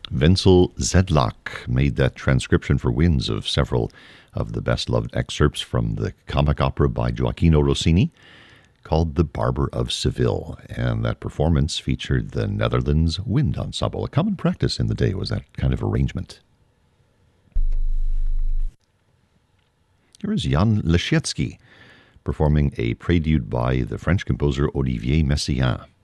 Wenzel Zedlak made that transcription for winds of several of the best-loved excerpts from the comic opera by Gioacchino Rossini called The Barber of Seville, and that performance featured the Netherlands Wind Ensemble. A common practice in the day was that kind of arrangement. Here is Jan Leschetski performing a prelude by the French composer Olivier Messiaen.